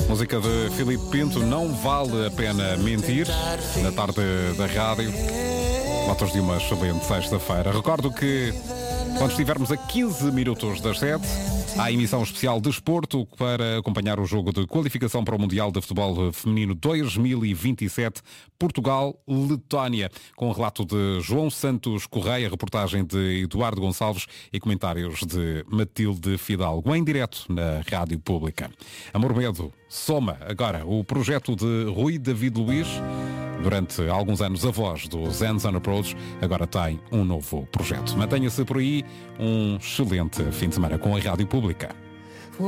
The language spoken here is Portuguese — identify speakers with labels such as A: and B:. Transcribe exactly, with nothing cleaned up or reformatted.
A: Música de Filipe Pinto, Não Vale a Pena Mentir, na tarde da rádio. Votos de uma excelente sexta-feira. Recordo que quando estivermos a quinze minutos das sete, há a emissão especial de Desporto para acompanhar o jogo de qualificação para o Mundial de Futebol Feminino dois mil e vinte e sete, Portugal-Letónia, com o relato de João Santos Correia, reportagem de Eduardo Gonçalves e comentários de Matilde Fidalgo, em direto na Rádio Pública. Amor Medo soma agora o projeto de Rui David Luiz. Durante alguns anos a voz do Zen Sun Approach agora tem um novo projeto. Mantenha-se por aí, um excelente fim de semana com a Rádio Pública.